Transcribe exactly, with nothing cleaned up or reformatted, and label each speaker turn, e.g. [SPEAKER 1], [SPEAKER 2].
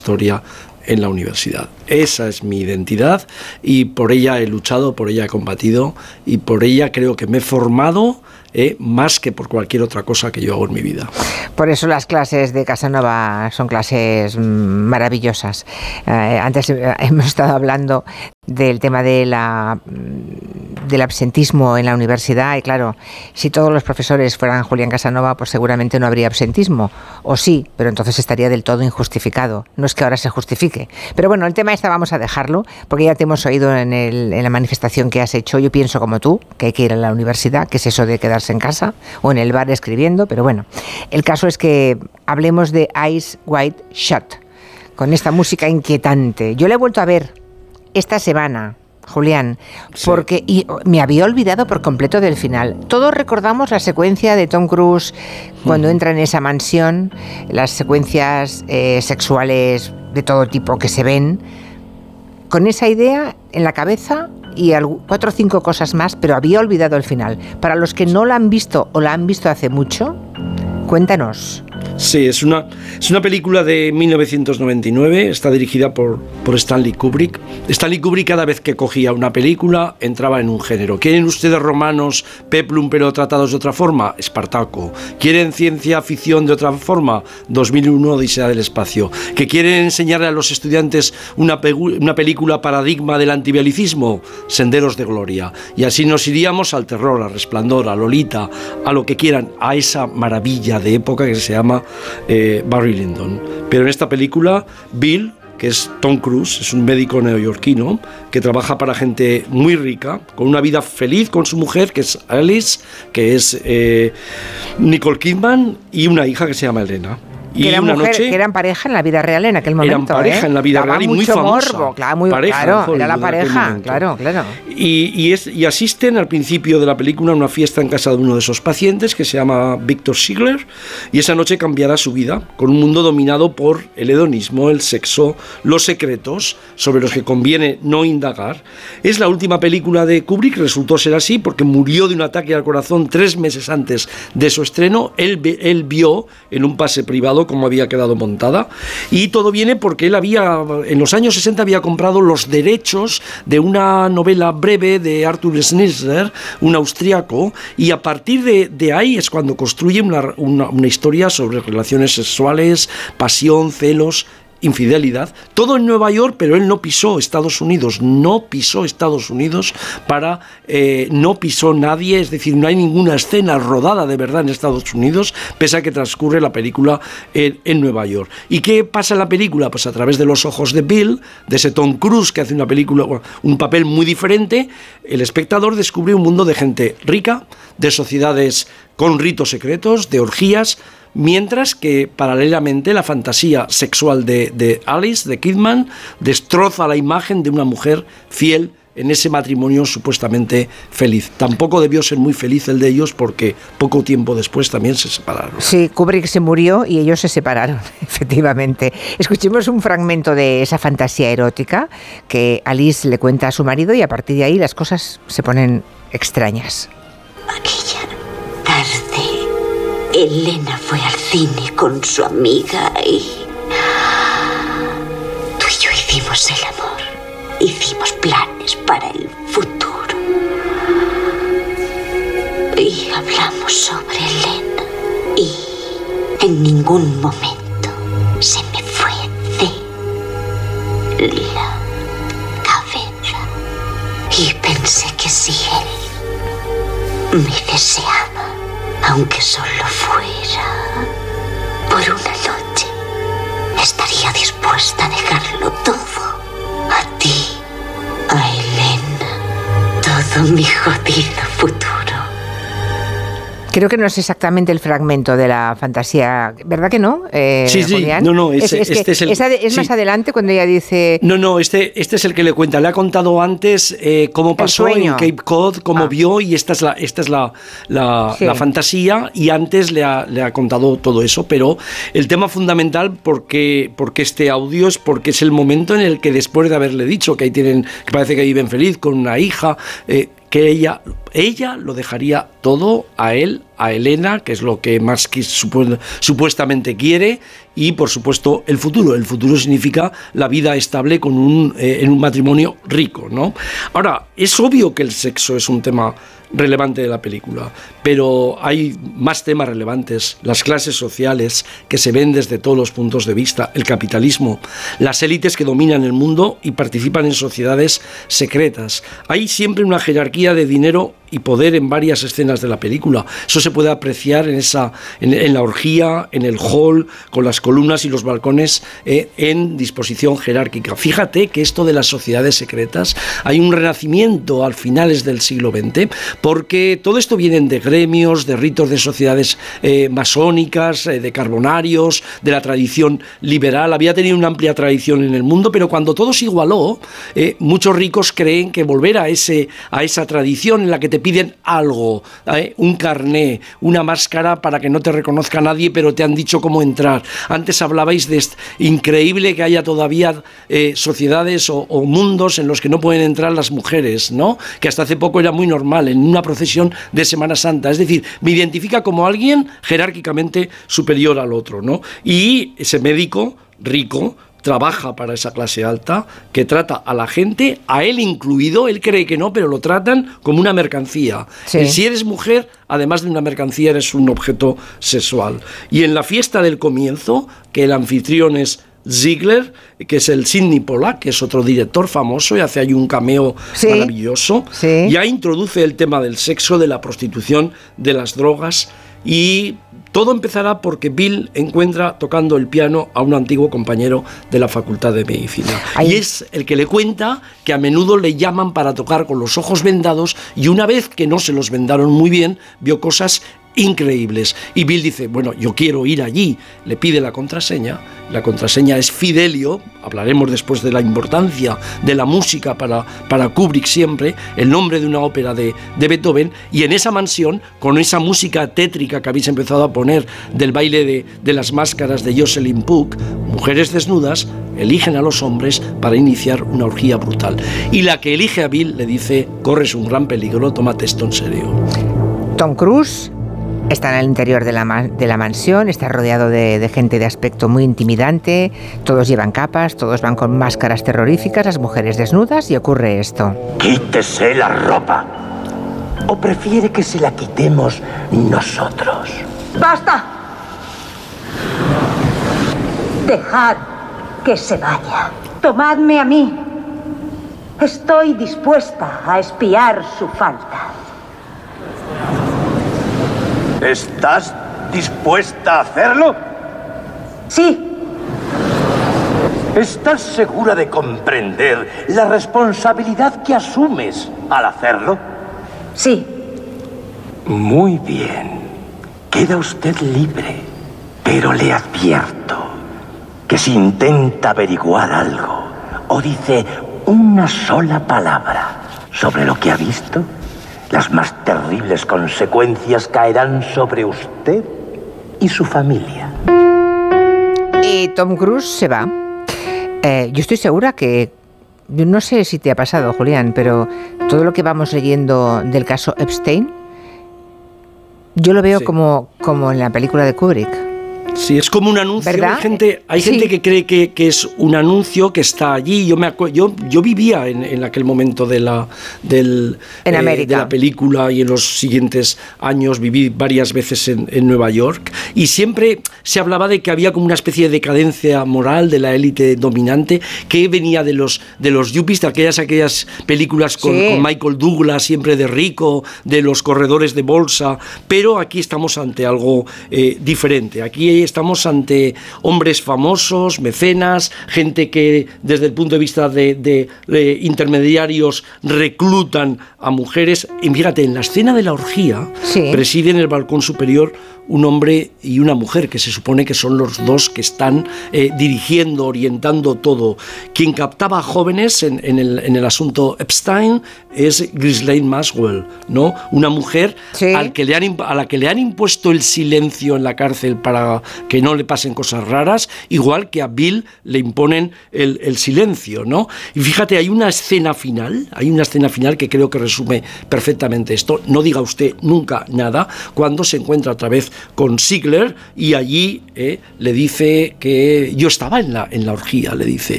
[SPEAKER 1] historia en la universidad. Esa es mi identidad y por ella he luchado, por ella he combatido y por ella creo que me he formado eh, más que por cualquier otra cosa que yo hago en mi vida.
[SPEAKER 2] Por eso las clases de Casanova son clases maravillosas. Eh, antes hemos estado hablando del tema de la, del absentismo en la universidad y claro, si todos los profesores fueran Julián Casanova, pues seguramente no habría absentismo, o sí, pero entonces estaría del todo injustificado. No es que ahora se justifique. Pero bueno, el tema este vamos a dejarlo, porque ya te hemos oído en, el, en la manifestación que has hecho. Yo pienso como tú, que hay que ir a la universidad, que es eso de quedarse en casa o en el bar escribiendo, pero bueno, el caso es que hablemos de Eyes Wide Shut, con esta música inquietante. Yo la he vuelto a ver esta semana, Julián, sí. porque y me había olvidado por completo del final. Todos recordamos la secuencia de Tom Cruise cuando uh-huh. entra en esa mansión, las secuencias eh, sexuales de todo tipo que se ven, con esa idea en la cabeza y cuatro o cinco cosas más, pero había olvidado el final. Para los que no la han visto o la han visto hace mucho, cuéntanos.
[SPEAKER 1] Sí, es una, es una película de mil novecientos noventa y nueve, está dirigida por, por Stanley Kubrick. Stanley Kubrick cada vez que cogía una película entraba en un género. ¿Quieren ustedes romanos, peplum pero tratados de otra forma? Espartaco. ¿Quieren ciencia ficción de otra forma? dos mil uno, Odisea del espacio. ¿Que quieren enseñarle a los estudiantes una, pe- una película paradigma del antibelicismo? Senderos de gloria. Y así nos iríamos al terror, al Resplandor, a Lolita, a lo que quieran, a esa maravilla de época que se llama Eh, Barry Lyndon. Pero en esta película, Bill, que es Tom Cruise, es un médico neoyorquino que trabaja para gente muy rica, con una vida feliz con su mujer, que es Alice, que es eh, Nicole Kidman, y una hija que se llama Elena.
[SPEAKER 2] Y que, era una mujer, noche, que eran pareja en la vida real en aquel momento.
[SPEAKER 1] Eran pareja
[SPEAKER 2] ¿eh?
[SPEAKER 1] en la vida
[SPEAKER 2] Daba
[SPEAKER 1] real y muy famosa.
[SPEAKER 2] Morbo, claro, muy,
[SPEAKER 1] pareja
[SPEAKER 2] claro era la pareja, claro, claro.
[SPEAKER 1] Y, y, es, y asisten al principio de la película a una fiesta en casa de uno de esos pacientes que se llama Victor Ziegler, y esa noche cambiará su vida con un mundo dominado por el hedonismo, el sexo, los secretos sobre los que conviene no indagar. Es la última película de Kubrick, resultó ser así porque murió de un ataque al corazón tres meses antes de su estreno. Él, él vio en un pase privado cómo había quedado montada, y todo viene porque él había, en los años sesenta había comprado los derechos de una novela breve de Arthur Schnitzler, un austriaco, y a partir de, de ahí es cuando construye una, una, una historia sobre relaciones sexuales, pasión, celos, infidelidad, todo en Nueva York, pero él no pisó Estados Unidos, no pisó Estados Unidos para, eh, no pisó nadie, es decir, no hay ninguna escena rodada de verdad en Estados Unidos, pese a que transcurre la película en, en Nueva York. ¿Y qué pasa en la película? Pues a través de los ojos de Bill, de ese Tom Cruise que hace una película, un papel muy diferente, el espectador descubre un mundo de gente rica, de sociedades con ritos secretos, de orgías, mientras que paralelamente la fantasía sexual de, de Alice, de Kidman, destroza la imagen de una mujer fiel en ese matrimonio supuestamente feliz. Tampoco debió ser muy feliz el de ellos porque poco tiempo después también se separaron.
[SPEAKER 2] Sí, Kubrick se murió y ellos se separaron, efectivamente. Escuchemos un fragmento de esa fantasía erótica que Alice le cuenta a su marido y a partir de ahí las cosas se ponen extrañas.
[SPEAKER 3] Aquella tarde Elena fue al cine con su amiga y tú y yo hicimos el amor, hicimos planes para el futuro y hablamos sobre Elena y en ningún momento se me fue de la cabeza y pensé que si él me deseaba, aunque solo fuera por una noche, estaría dispuesta a dejarlo todo. A ti, a Elena, todo mi jodido futuro.
[SPEAKER 2] Creo que no es exactamente el fragmento de la fantasía, ¿verdad que no? Eh,
[SPEAKER 1] sí, sí,
[SPEAKER 2] Julián?
[SPEAKER 1] no, no, es,
[SPEAKER 2] es, es
[SPEAKER 1] este es el...
[SPEAKER 2] Es, es más sí. adelante cuando ella dice...
[SPEAKER 1] No, no, este, este es el que le cuenta. Le ha contado antes eh, cómo pasó en Cape Cod, cómo ah. vio, y esta es la, esta es la, la, sí. la fantasía, y antes le ha, le ha contado todo eso, pero el tema fundamental, porque, porque este audio es porque es el momento en el que después de haberle dicho que ahí tienen, que parece que viven feliz con una hija... Eh, que ella, ella lo dejaría todo a él, a Elena, que es lo que más que supu- supuestamente quiere, y por supuesto el futuro. El futuro significa la vida estable con un, eh, en un matrimonio rico, ¿no? Ahora, es obvio que el sexo es un tema relevante de la película, pero hay más temas relevantes: las clases sociales que se ven desde todos los puntos de vista, el capitalismo, las élites que dominan el mundo y participan en sociedades secretas. Hay siempre una jerarquía de dinero y poder en varias escenas de la película. Eso se puede apreciar en, esa, en, en la orgía, en el hall, con las columnas y los balcones eh, en disposición jerárquica. Fíjate que esto de las sociedades secretas, hay un renacimiento al finales del siglo veinte, porque todo esto viene de gremios, de ritos de sociedades eh, masónicas, eh, de carbonarios, de la tradición liberal. Había tenido una amplia tradición en el mundo, pero cuando todo se igualó, eh, muchos ricos creen que volver a, ese, a esa tradición en la que te piden algo, ¿eh? un carné, una máscara para que no te reconozca nadie, pero te han dicho cómo entrar. Antes hablabais de este, increíble que haya todavía eh, sociedades o, o mundos en los que no pueden entrar las mujeres, ¿no? Que hasta hace poco era muy normal en una procesión de Semana Santa. Es decir, me identifica como alguien jerárquicamente superior al otro, ¿no? Y ese médico rico trabaja para esa clase alta que trata a la gente, a él incluido. Él cree que no, pero lo tratan como una mercancía. Sí. Y si eres mujer, además de una mercancía, eres un objeto sexual. Y en la fiesta del comienzo, que el anfitrión es Ziegler, que es el Sidney Pollack, que es otro director famoso y hace ahí un cameo sí, maravilloso, sí. Ya introduce el tema del sexo, de la prostitución, de las drogas, y todo empezará porque Bill encuentra tocando el piano a un antiguo compañero de la Facultad de Medicina. Ahí. Y es el que le cuenta que a menudo le llaman para tocar con los ojos vendados, y una vez que no se los vendaron muy bien, vio cosas increíbles. Y Bill dice, bueno, yo quiero ir allí. Le pide la contraseña. La contraseña es Fidelio. Hablaremos después de la importancia de la música para, para Kubrick siempre, el nombre de una ópera de, de Beethoven. Y en esa mansión, con esa música tétrica que habéis empezado a poner del baile de, de las máscaras de Jocelyn Puck, mujeres desnudas eligen a los hombres para iniciar una orgía brutal. Y la que elige a Bill le dice, corres un gran peligro, tómate esto en serio.
[SPEAKER 2] Tom Cruise está en el interior de la, de la mansión, está rodeado de, de gente de aspecto muy intimidante, todos llevan capas, todos van con máscaras terroríficas, las mujeres desnudas, y ocurre esto.
[SPEAKER 4] Quítese la ropa, o prefiere que se la quitemos nosotros.
[SPEAKER 5] ¡Basta! Dejad que se vaya. Tomadme a mí. Estoy dispuesta a espiar su falta.
[SPEAKER 4] ¿Estás dispuesta a hacerlo?
[SPEAKER 5] Sí.
[SPEAKER 4] ¿Estás segura de comprender la responsabilidad que asumes al hacerlo?
[SPEAKER 5] Sí.
[SPEAKER 4] Muy bien. Queda usted libre. Pero le advierto que si intenta averiguar algo o dice una sola palabra sobre lo que ha visto, las más terribles consecuencias caerán sobre usted y su familia.
[SPEAKER 2] Y Tom Cruise se va. Eh, yo estoy segura que, no sé si te ha pasado, Julián, pero todo lo que vamos leyendo del caso Epstein, yo lo veo sí. como, como en la película de Kubrick.
[SPEAKER 1] Sí, es como un anuncio.
[SPEAKER 2] ¿Verdad?
[SPEAKER 1] Hay gente, hay
[SPEAKER 2] sí.
[SPEAKER 1] gente que cree que, que es un anuncio que está allí. Yo me acu- yo, yo vivía en, en aquel momento de la, del,
[SPEAKER 2] en
[SPEAKER 1] eh,
[SPEAKER 2] América.
[SPEAKER 1] de la película, y en los siguientes años viví varias veces en, en Nueva York, y siempre se hablaba de que había como una especie de decadencia moral de la élite dominante que venía de los, de los yuppies, de aquellas, aquellas películas con,
[SPEAKER 2] sí.
[SPEAKER 1] con Michael Douglas, siempre de rico, de los corredores de bolsa. Pero aquí estamos ante algo eh, diferente. Aquí estamos ante hombres famosos, mecenas, gente que desde el punto de vista de, de, de intermediarios reclutan a mujeres. Y fíjate, en la escena de la orgía sí. preside en el balcón superior un hombre y una mujer, que se supone que son los dos que están eh, dirigiendo, orientando todo. Quien captaba a jóvenes en, en, el, en el asunto Epstein es Ghislaine Maxwell, ¿no? Una mujer
[SPEAKER 2] sí.
[SPEAKER 1] al que le han, a la que le han impuesto el silencio en la cárcel para que no le pasen cosas raras, igual que a Bill le imponen el, el silencio, ¿no? Y fíjate, hay una escena final, hay una escena final que creo que resume perfectamente esto. No diga usted nunca nada, cuando se encuentra otra vez con Ziegler y allí eh, le dice que yo estaba en la, en la orgía, le dice,